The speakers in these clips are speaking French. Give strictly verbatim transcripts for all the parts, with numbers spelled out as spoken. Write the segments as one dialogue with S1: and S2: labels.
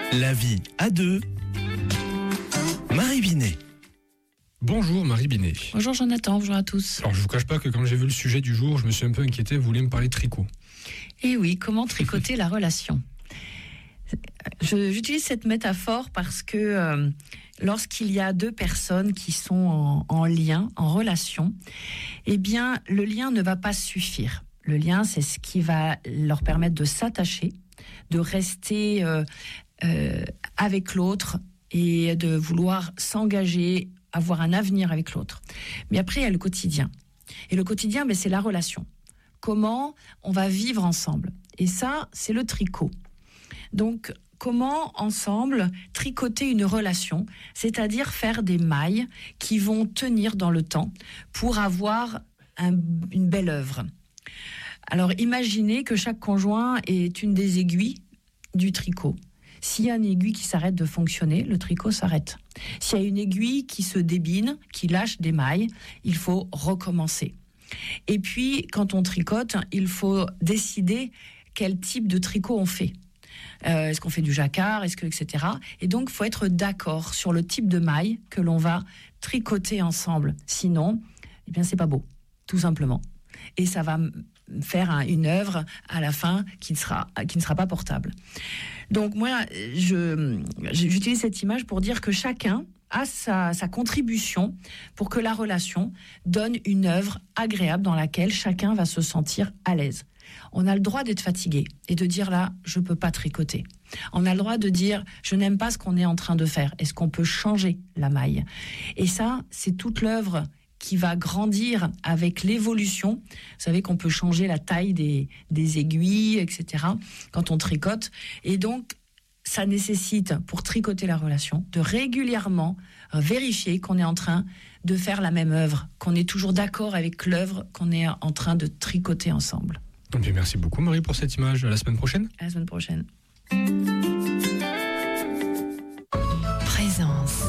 S1: La vie à deux. Marie Binet.
S2: Bonjour Marie Binet.
S3: Bonjour Jonathan, bonjour à tous.
S2: Alors je vous cache pas que quand j'ai vu le sujet du jour, je me suis un peu inquiété, vous voulez me parler de tricot.
S3: Eh oui, comment tricoter la relation ? Je, J'utilise cette métaphore parce que euh, lorsqu'il y a deux personnes qui sont en, en lien, en relation, eh bien le lien ne va pas suffire. Le lien, c'est ce qui va leur permettre de s'attacher, de rester euh, euh, avec l'autre et de vouloir s'engager, avoir un avenir avec l'autre. Mais après, il y a le quotidien. Et le quotidien, ben, c'est la relation. Comment on va vivre ensemble. Et ça, c'est le tricot. Donc, comment ensemble tricoter une relation, c'est-à-dire faire des mailles qui vont tenir dans le temps pour avoir un, une belle œuvre. Alors, imaginez que chaque conjoint est une des aiguilles du tricot. S'il y a une aiguille qui s'arrête de fonctionner, le tricot s'arrête. S'il y a une aiguille qui se débine, qui lâche des mailles, il faut recommencer. Et puis, quand on tricote, il faut décider quel type de tricot on fait. Euh, est-ce qu'on fait du jacquard, est-ce que, et cetera. Et donc, il faut être d'accord sur le type de maille que l'on va tricoter ensemble. Sinon, eh bien, c'est pas beau, tout simplement. Et ça va faire un, une œuvre à la fin qui ne sera, qui ne sera pas portable. Donc moi, je, j'utilise cette image pour dire que chacun a sa, sa contribution pour que la relation donne une œuvre agréable dans laquelle chacun va se sentir à l'aise. On a le droit d'être fatigué et de dire là, je peux pas tricoter. On a le droit de dire, je n'aime pas ce qu'on est en train de faire. Est-ce qu'on peut changer la maille ? Et ça, c'est toute l'œuvre qui va grandir avec l'évolution. Vous savez qu'on peut changer la taille des, des aiguilles, et cetera, quand on tricote. Et donc, ça nécessite, pour tricoter la relation, de régulièrement vérifier qu'on est en train de faire la même œuvre, qu'on est toujours d'accord avec l'œuvre qu'on est en train de tricoter ensemble.
S2: Donc, merci beaucoup Marie pour cette image. À la semaine prochaine.
S3: À la semaine prochaine.
S4: Présence.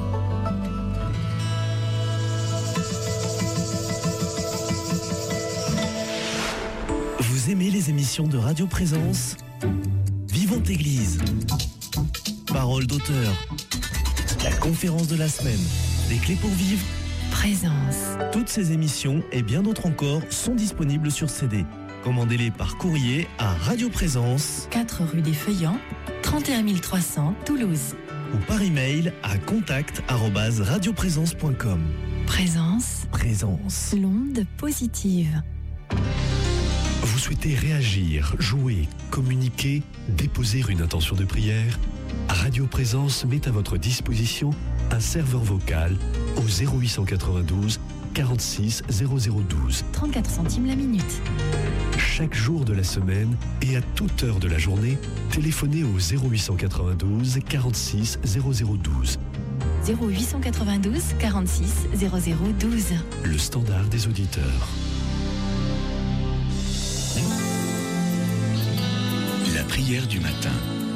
S1: Vous aimez les émissions de Radio Présence ? Vivante Église. Parole d'auteur. La conférence de la semaine. Les clés pour vivre.
S4: Présence.
S1: Toutes ces émissions et bien d'autres encore sont disponibles sur C D. Commandez-les par courrier à Radio Présence,
S4: quatre rue des Feuillants, trente et un mille trois cents, Toulouse.
S1: ou par email à contact arobase radioprésence point com.
S4: Présence.
S1: Présence.
S4: L'onde positive.
S5: Vous souhaitez réagir, jouer, communiquer, déposer une intention de prière ? Radio Présence met à votre disposition un serveur vocal au zéro huit cent quatre-vingt-douze quarante-six zéro zéro douze.
S4: trente-quatre centimes la minute.
S5: Chaque jour de la semaine et à toute heure de la journée, téléphonez au zéro huit cent quatre-vingt-douze quarante-six zéro zéro douze.
S4: zéro huit cent quatre-vingt-douze quarante-six zéro zéro douze.
S5: Le standard des auditeurs.
S6: La prière du matin.